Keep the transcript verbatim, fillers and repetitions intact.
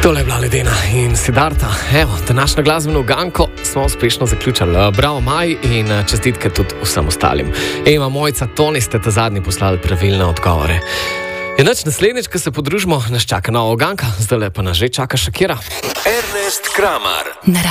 Tole je bila Ledena in Siddharta. Evo, današnjo glasbeno uganko smo uspešno zaključili. Bravo, Maj, in čestitke tudi vsem ostalim. Ema, Mojca, Toni ste ta zadnji poslali pravilne odgovore. Je nač naslednjič, ko se podružimo, nas čaka nova uganka, zdaj pa nas že čaka Shakira. Ernest Kramar.